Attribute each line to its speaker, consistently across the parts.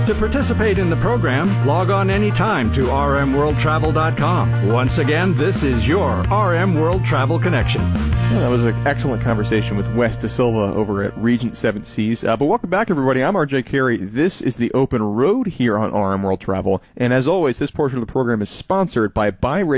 Speaker 1: To participate in the program, log on anytime to rmworldtravel.com. Once again, this is your RM World Travel Connection.
Speaker 2: Well, that was an excellent conversation with Wes De Silva over at Regent Seven Seas. But welcome back, everybody. I'm RJ Carey. This is the Open Road here on RM World Travel. And as always, this portion of the program is sponsored by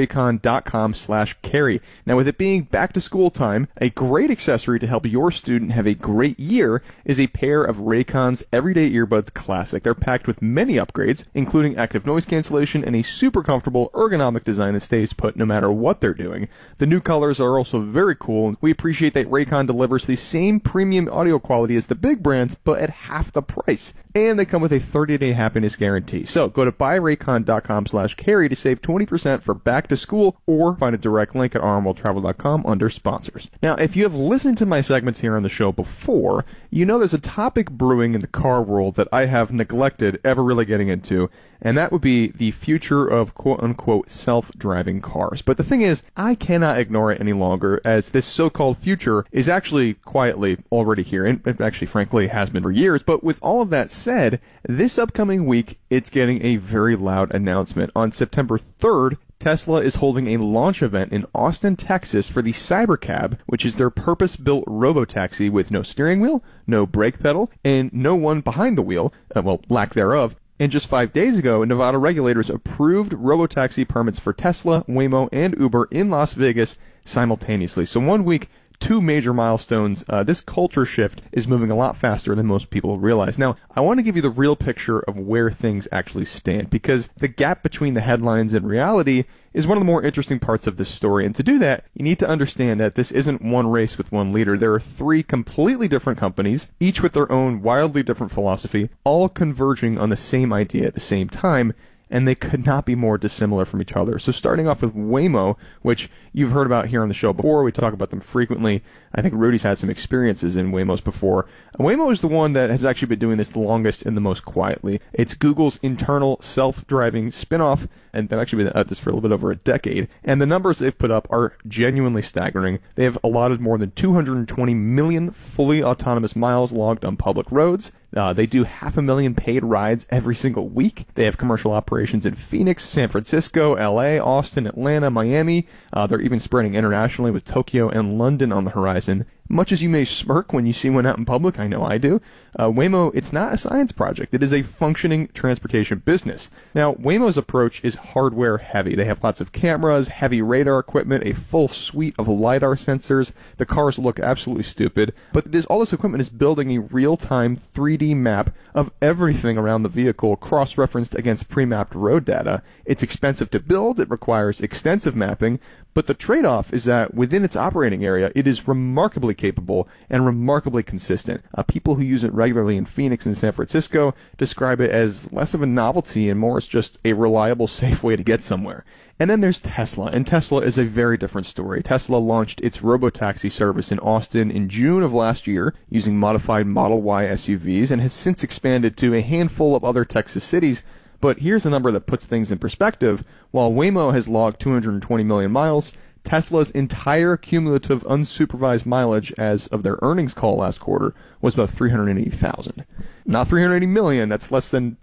Speaker 2: buyraycon.com/carry. Now, with it being back to school time, a great accessory to help your student have a great year is a pair of Raycon's Everyday Earbuds Classic. They're packed with many upgrades, including active noise cancellation and a super comfortable ergonomic design that stays put no matter what they're doing. The new colors are also very cool. We appreciate that Raycon delivers the same premium audio quality as the big brands, but at half the price. And they come with a 30-day happiness guarantee. So go to buyraycon.com/carry to save 20% for back to school, or find a direct link at rmworldtravel.com under sponsors. Now, if you have listened to my segments here on the show before, you know there's a topic brewing in the car world that I have neglected ever really getting into, and that would be the future of quote-unquote self-driving cars. But the thing is, I cannot ignore it any longer, as this so-called future is actually quietly already here, and it actually, frankly, has been for years. But with all of that said, this upcoming week, it's getting a very loud announcement. On September 3rd, Tesla is holding a launch event in Austin, Texas for the Cybercab, which is their purpose-built robotaxi with no steering wheel, no brake pedal, and no one behind the wheel, lack thereof. And just 5 days ago, Nevada regulators approved robotaxi permits for Tesla, Waymo, and Uber in Las Vegas simultaneously. So 1 week, two major milestones. This culture shift is moving a lot faster than most people realize. Now, I want to give you the real picture of where things actually stand, because the gap between the headlines and reality is one of the more interesting parts of this story. And to do that, you need to understand that this isn't one race with one leader. There are three completely different companies, each with their own wildly different philosophy, all converging on the same idea at the same time, and they could not be more dissimilar from each other. So starting off with Waymo, which you've heard about here on the show before. We talk about them frequently. I think Rudy's had some experiences in Waymos before. Waymo is the one that has actually been doing this the longest and the most quietly. It's Google's internal self-driving spin-off, and they've actually been at this for a little bit over a decade. And the numbers they've put up are genuinely staggering. They have allotted more than 220 million fully autonomous miles logged on public roads. They do 500,000 paid rides every single week. They have commercial operations in Phoenix, San Francisco, LA, Austin, Atlanta, Miami. They're even spreading internationally with Tokyo and London on the horizon. Much as you may smirk when you see one out in public, I know I do, Waymo, it's not a science project. It is a functioning transportation business. Now, Waymo's approach is hardware heavy. They have lots of cameras, heavy radar equipment, a full suite of LiDAR sensors. The cars look absolutely stupid, but all this equipment is building a real-time 3D map of everything around the vehicle, cross-referenced against pre-mapped road data. It's expensive to build, it requires extensive mapping, but the trade-off is that within its operating area, it is remarkably capable and remarkably consistent. People who use it regularly in Phoenix and San Francisco describe it as less of a novelty and more as just a reliable, safe way to get somewhere. And then there's Tesla, and Tesla is a very different story. Tesla launched its robotaxi service in Austin in June of last year using modified Model Y SUVs and has since expanded to a handful of other Texas cities. But here's a number that puts things in perspective. While Waymo has logged 220 million miles, Tesla's entire cumulative unsupervised mileage as of their earnings call last quarter was about 380,000. Not 380 million, that's less than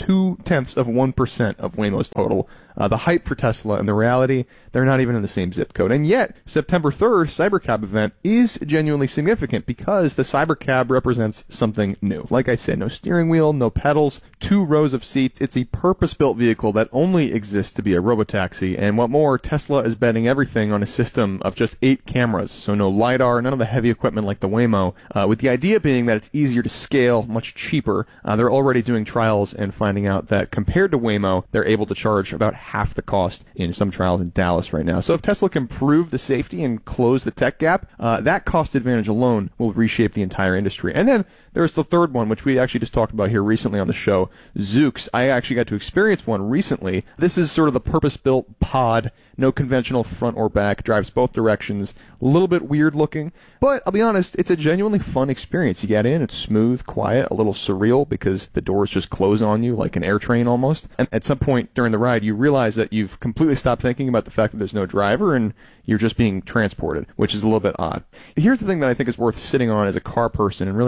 Speaker 2: 0.2% of Waymo's total. The hype for Tesla and the reality, they're not even in the same zip code. And yet, September 3rd, Cybercab event is genuinely significant because the Cybercab represents something new. Like I said, no steering wheel, no pedals, 2 rows of seats. It's a purpose-built vehicle that only exists to be a robotaxi. And what more, Tesla is betting everything on a system of just 8 cameras. So no LiDAR, none of the heavy equipment like the Waymo, with the idea being that it's easier to scale, much cheaper. They're already doing trials and finding out that compared to Waymo, they're able to charge about half the cost in some trials in Dallas right now. So if Tesla can prove the safety and close the tech gap, that cost advantage alone will reshape the entire industry. And then there's the third one, which we actually just talked about here recently on the show, Zoox. I actually got to experience one recently. This is sort of the purpose-built pod, no conventional front or back, drives both directions, a little bit weird looking, but I'll be honest, it's a genuinely fun experience. You get in, it's smooth, quiet, a little surreal because the doors just close on you like an air train almost. And at some point during the ride, you realize that you've completely stopped thinking about the fact that there's no driver and you're just being transported, which is a little bit odd. Here's the thing that I think is worth sitting on as a car person and really anyone who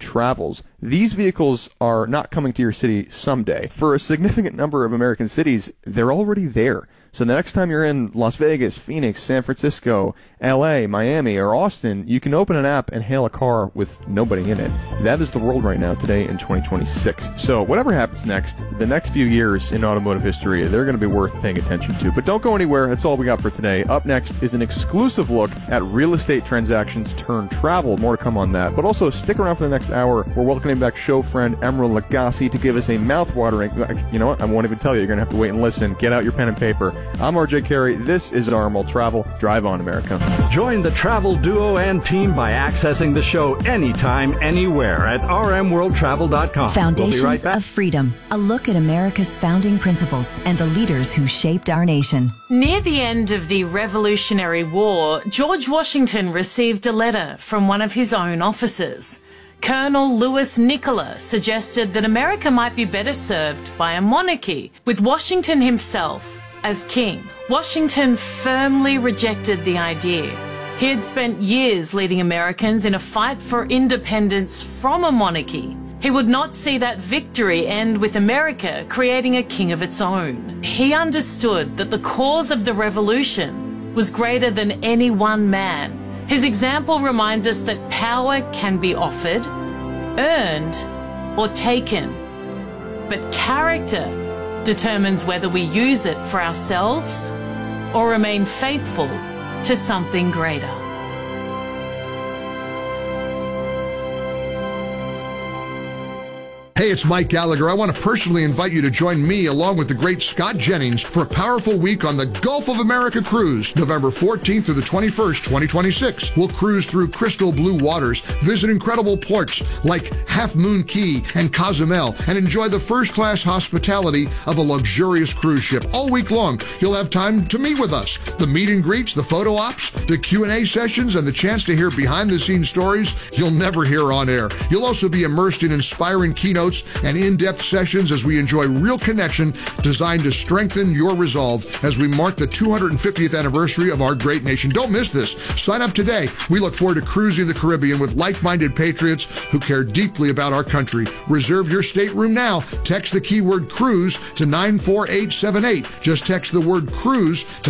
Speaker 2: travels. These vehicles are not coming to your city someday. For a significant number of American cities, they're already there. So the next time you're in Las Vegas, Phoenix, San Francisco, LA, Miami, or Austin, you can open an app and hail a car with nobody in it. That is the world right now, today in 2026. So whatever happens next, the next few years in automotive history, they're going to be worth paying attention to. But don't go anywhere. That's all we got for today. Up next is an exclusive look at real estate transactions turn travel. More to come on that. But also stick around for the next hour. We're welcoming back show friend Emerald Lagasse to give us a mouth-watering... You know what? I won't even tell you. You're going to have to wait and listen. Get out your pen and paper. I'm RJ Carey. This is RM World Travel. Drive on, America.
Speaker 1: Join the travel duo and team by accessing the show anytime, anywhere at rmworldtravel.com.
Speaker 3: Foundations
Speaker 1: we'll be right back.
Speaker 3: of Freedom. A look at America's founding principles and the leaders who shaped our nation.
Speaker 4: Near the end of the Revolutionary War, George Washington received a letter from one of his own officers. Colonel Louis Nicola suggested that America might be better served by a monarchy, with Washington himself as king. Washington firmly rejected the idea. He had spent years leading Americans in a fight for independence from a monarchy. He would not see that victory end with America creating a king of its own. He understood that the cause of the revolution was greater than any one man. His example reminds us that power can be offered, earned, or taken. But character determines whether we use it for ourselves or remain faithful to something greater.
Speaker 5: Hey, it's Mike Gallagher. I want to personally invite you to join me along with the great Scott Jennings for a powerful week on the Gulf of America cruise, November 14th through the 21st, 2026. We'll cruise through crystal blue waters, visit incredible ports like Half Moon Cay and Cozumel, and enjoy the first-class hospitality of a luxurious cruise ship. All week long, you'll have time to meet with us. The meet and greets, the photo ops, the Q&A sessions, and the chance to hear behind-the-scenes stories you'll never hear on air. You'll also be immersed in inspiring keynotes and in-depth sessions as we enjoy real connection designed to strengthen your resolve as we mark the 250th anniversary of our great nation. Don't miss this. Sign up today. We look forward to cruising the Caribbean with like-minded patriots who care deeply about our country. Reserve your stateroom now. Text the keyword cruise to 94878. Just text the word cruise to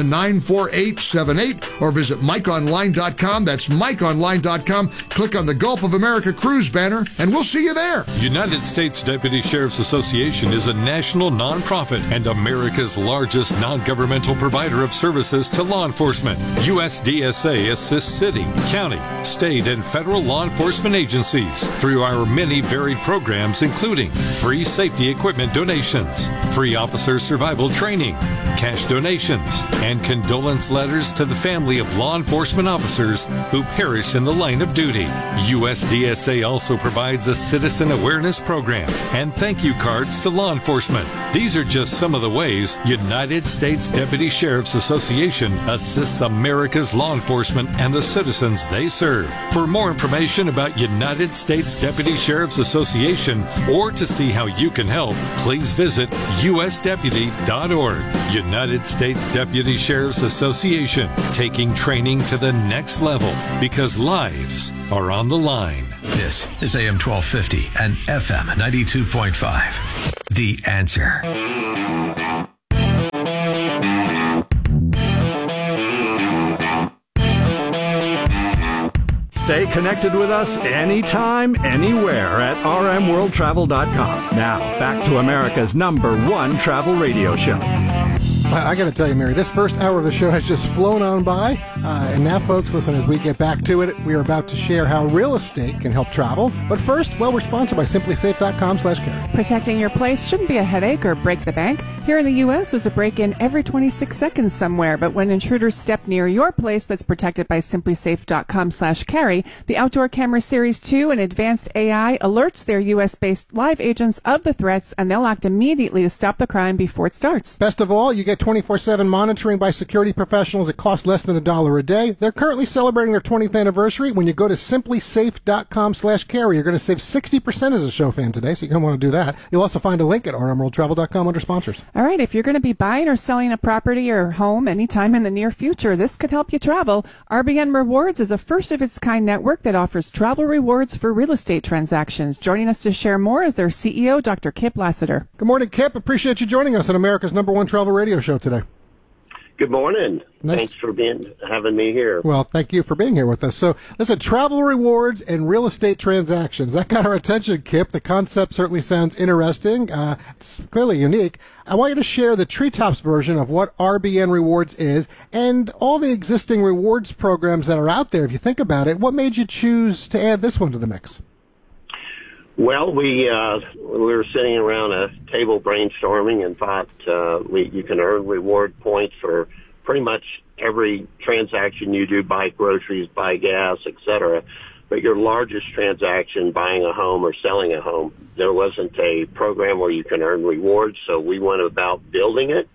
Speaker 5: 94878 or visit MikeOnline.com. That's MikeOnline.com. Click on the Gulf of America Cruise banner and we'll see you there.
Speaker 6: United States Deputy Sheriff's Association is a national nonprofit and America's largest non-governmental provider of services to law enforcement. USDSA assists city, county, state, and federal law enforcement agencies through our many varied programs, including free safety equipment donations, free officer survival training, cash donations, and condolence letters to the family of law enforcement officers who perished in the line of duty. USDSA also provides a citizen awareness program and thank you cards to law enforcement. These are just some of the ways United States Deputy Sheriff's Association assists America's law enforcement and the citizens they serve. For more information about United States Deputy Sheriff's Association or to see how you can help, please visit usdeputy.org. United States Deputy Sheriff's Association, taking training to the next level because lives are on the line.
Speaker 7: This is AM 1250 and FM 92.5. The Answer.
Speaker 1: Stay connected with us anytime, anywhere at rmworldtravel.com. Now, back to America's #1 travel radio show.
Speaker 8: I got to tell you, Mary, this first hour of the show has just flown on by. And now, folks, listen, as we get back to it, we are about to share how real estate can help travel. But first, well, we're sponsored by SimplySafe.com/Carey.
Speaker 9: Protecting your place shouldn't be a headache or break the bank. Here in the U.S., there's a break-in every 26 seconds somewhere. But when intruders step near your place that's protected by SimplySafe.com/Carey, the Outdoor Camera Series 2 and advanced AI alerts their U.S.-based live agents of the threats, and they'll act immediately to stop the crime before it starts.
Speaker 8: Best of all, you get 24/7 monitoring by security professionals. It costs less than $1 a day. They're currently celebrating their 20th anniversary. When you go to SimplySafe.com/Carey, you're going to save 60% as a show fan today, so you're going to want to do that. You'll also find a link at rmworldtravel.com under sponsors.
Speaker 9: All right, if you're going to be buying or selling a property or home anytime in the near future, this could help you travel. RBN Rewards is a first-of-its-kind network that offers travel rewards for real estate transactions. Joining us to share more is their CEO, Dr. Kip Lassiter.
Speaker 8: Good morning, Kip. Appreciate you joining us on America's #1 travel radio show today.
Speaker 10: Good morning.
Speaker 8: Nice.
Speaker 10: Thanks for having me here.
Speaker 8: Well, thank you for being here with us. So, listen, travel rewards and real estate transactions. That got our attention, Kip. The concept certainly sounds interesting. It's clearly unique. I want you to share the Treetops version of what RBN Rewards is and all the existing rewards programs that are out there. If you think about it, what made you choose to add this one to the mix?
Speaker 10: Well, we were sitting around a table brainstorming and thought you can earn reward points for pretty much every transaction you do, buy groceries, buy gas, etc. But your largest transaction, buying a home or selling a home, there wasn't a program where you can earn rewards, so we went about building it.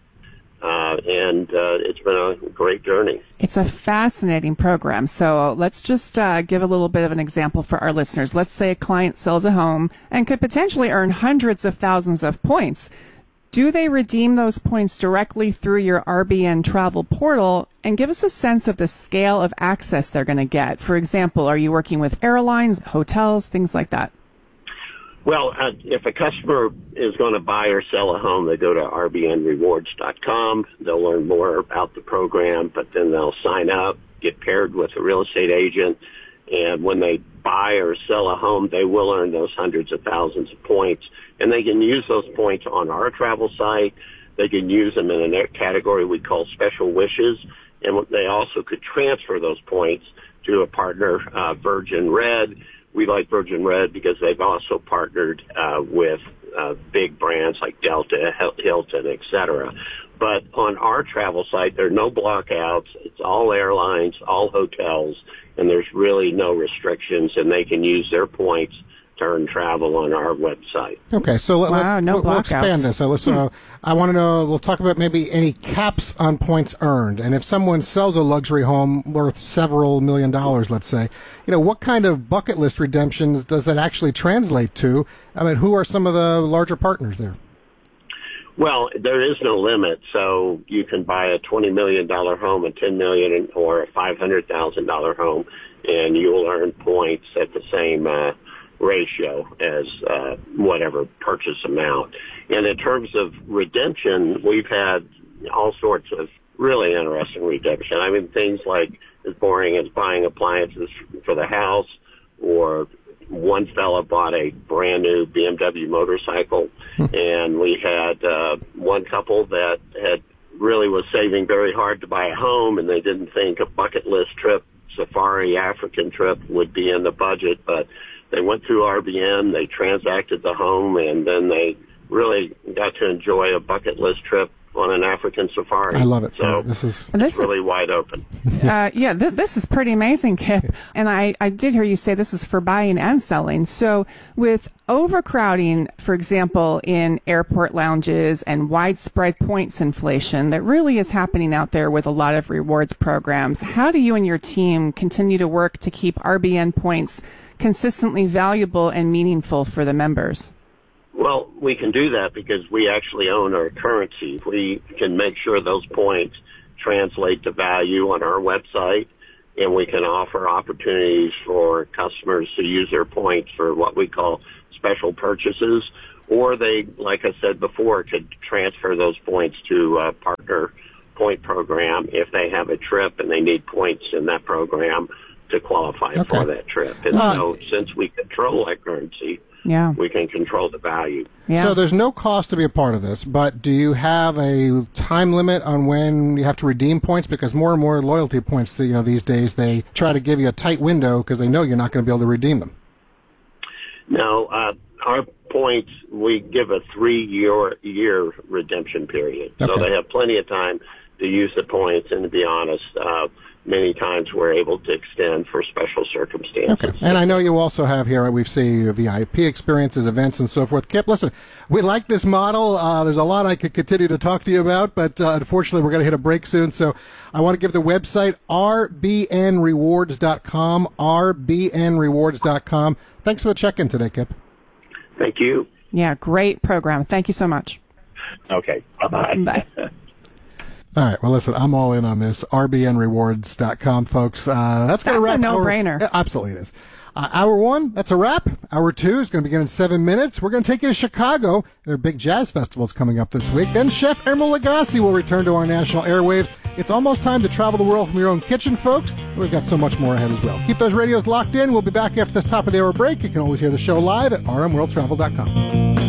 Speaker 10: And it's been a great journey.
Speaker 9: It's a fascinating program. So let's just give a little bit of an example for our listeners. Let's say a client sells a home and could potentially earn hundreds of thousands of points. Do they redeem those points directly through your RBN travel portal? And give us a sense of the scale of access they're going to get. For example, are you working with airlines, hotels, things like that?
Speaker 10: Well, if a customer is going to buy or sell a home, they go to rbnrewards.com. They'll learn more about the program, but then they'll sign up, get paired with a real estate agent, and when they buy or sell a home, they will earn those hundreds of thousands of points. And they can use those points on our travel site. They can use them in a category we call special wishes, and they also could transfer those points to a partner, Virgin Red. We like Virgin Red because they've also partnered with big brands like Delta, Hilton, etc. But on our travel site, there are no blockouts. It's all airlines, all hotels, and there's really no restrictions, and they can use their points to earn travel on our website.
Speaker 8: Okay, so we'll expand this. So I want to know, we'll talk about maybe any caps on points earned. And if someone sells a luxury home worth several $1 million, let's say, what kind of bucket list redemptions does that actually translate to? I mean, who are some of the larger partners there?
Speaker 10: Well, there is no limit. So you can buy a $20 million home, a $10 million, or a $500,000 home, and you'll earn points at the same ratio as whatever purchase amount. And in terms of redemption, we've had all sorts of really interesting redemption. I mean, things like as boring as buying appliances for the house, or one fella bought a brand new BMW motorcycle, and we had one couple that really was saving very hard to buy a home, and they didn't think a bucket list trip, safari African trip, would be in the budget, but they went through RBN, they transacted the home, and then they really got to enjoy a bucket list trip on an African safari.
Speaker 8: I love it.
Speaker 10: So
Speaker 8: this is
Speaker 10: really wide open.
Speaker 9: This is pretty amazing, Kip. And I did hear you say this is for buying and selling. So with overcrowding, for example, in airport lounges and widespread points inflation that really is happening out there with a lot of rewards programs, how do you and your team continue to work to keep RBN points consistently valuable and meaningful for the members?
Speaker 10: Well, we can do that because we actually own our currency. We can make sure those points translate to value on our website, and we can offer opportunities for customers to use their points for what we call special purchases, or they, like I said before, could transfer those points to a partner point program if they have a trip and they need points in that program to qualify for that trip. And so since we control that currency, we can control the value.
Speaker 8: So there's no cost to be a part of this, but do you have a time limit on when you have to redeem points? Because more and more loyalty points, these days, they try to give you a tight window because they know you're not going to be able to redeem them.
Speaker 10: No, our points, we give a 3-year redemption period. So they have plenty of time to use the points, and to be honest, many times we're able to extend for special circumstances.
Speaker 8: Okay. And I know you also have here, we've seen VIP experiences, events, and so forth. Kip, listen, we like this model. There's a lot I could continue to talk to you about, but unfortunately we're going to hit a break soon. So I want to give the website rbnrewards.com, rbnrewards.com. Thanks for the check-in today, Kip.
Speaker 10: Thank you.
Speaker 9: Yeah, great program. Thank you so much.
Speaker 11: Okay. Bye-bye.
Speaker 9: Bye.
Speaker 8: All right. Well, listen, I'm all in on this. RBNrewards.com, folks. That's going to wrap.
Speaker 9: That's a no-brainer.
Speaker 8: Absolutely, it is. Hour 1, that's a wrap. Hour 2 is going to begin in 7 minutes. We're going to take you to Chicago. There are big jazz festivals coming up this week. Then Chef Emeril Lagasse will return to our national airwaves. It's almost time to travel the world from your own kitchen, folks. We've got so much more ahead as well. Keep those radios locked in. We'll be back after this top of the hour break. You can always hear the show live at rmworldtravel.com.